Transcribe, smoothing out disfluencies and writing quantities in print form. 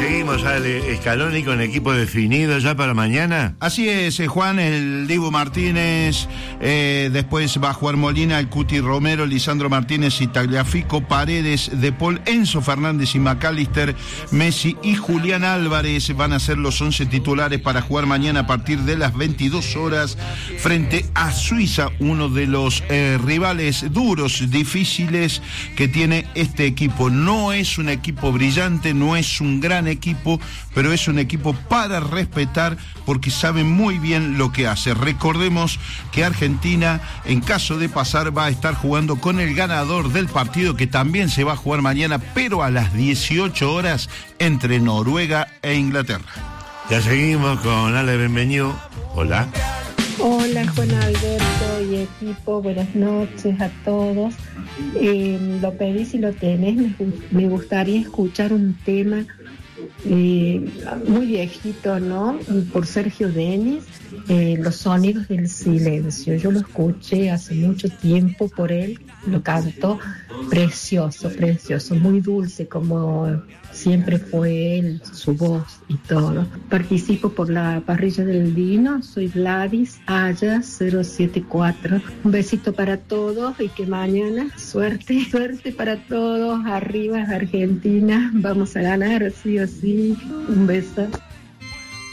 seguimos, Ale. Scaloni con equipo definido ya para mañana. Así es, Juan, el Dibu Martínez, después va a jugar Molina, el Cuti Romero, Lisandro Martínez y Tagliafico, Paredes, De Paul, Enzo Fernández y McAllister, Messi y Julián Álvarez van a ser los 11 titulares para jugar mañana a partir de las 22 horas frente a Suiza, uno de los rivales duros, difíciles que tiene este equipo. No es un equipo brillante, no es un gran equipo, pero es un equipo para respetar porque sabe muy bien lo que hace. Recordemos que Argentina, en caso de pasar, va a estar jugando con el ganador del partido que también se va a jugar mañana, pero a las 18 horas entre Noruega e Inglaterra. Ya seguimos con Ale Benvenido. Hola. Hola Juan Alberto y equipo, buenas noches a todos. Lo pedí, si lo tenés, me gustaría escuchar un tema muy viejito, ¿no? Por Sergio Denis, Los sonidos del silencio. Yo lo escuché hace mucho tiempo por él, lo cantó precioso, precioso, muy dulce como siempre fue él, su voz y todo. Participo por la parrilla del vino, soy Gladys Aya 074. Un besito para todos y que mañana, suerte para todos, arriba Argentina, vamos a ganar sí o sí. Un beso.